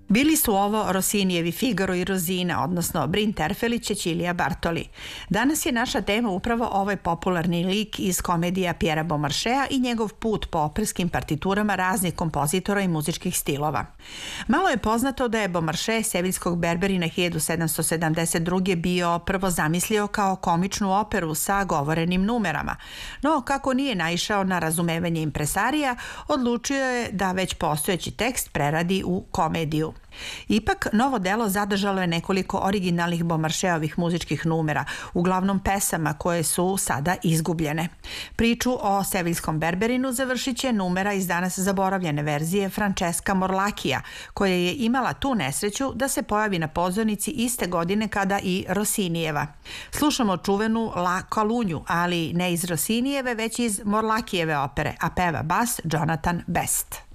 Bili su ovo Rossinijevi Figaro i Rozina, odnosno Brin Terfel i Cecilia Bartoli. Danas je naša tema upravo ovaj popularni lik iz komedija Pjera Beaumarchea i njegov put po operskim partiturama raznih kompozitora i muzičkih stilova. Malo je poznato da je Beaumarchais Seviljskog Berberina 1772. bio prvo zamislio kao komičnu operu sa govorenim numerama, no kako nije naišao na razumevanje impresarija, odlučio je da već postojeći tekst preradi u komediju. Ipak, novo delo zadržalo je nekoliko originalnih Beaumarcheovih muzičkih numera, uglavnom pesama koje su sada izgubljene. Priču o Seviljskom Berberinu završit će numera iz danas zaboravljene verzije Francesca Morlachija, koja je imala tu nesreću da se pojavi na pozornici iste godine kada i Rossinijeva. Slušamo čuvenu La Calunju, ali ne iz Rossinijeve, već iz Morlachijeve opere, a peva bas Jonathan Best.